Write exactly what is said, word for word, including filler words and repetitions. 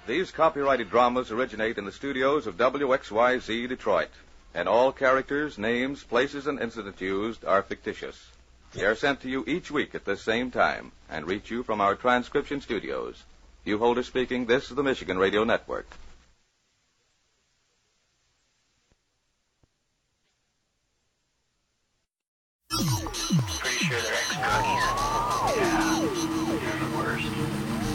These copyrighted dramas originate in the studios of W X Y Z Detroit, and all characters, names, places, and incidents used are fictitious. They are sent to you each week at this same time and reach you from our transcription studios. Hugh Holder speaking. This is the Michigan Radio Network. Pretty sure they're ex-cookies. Yeah, they're the worst.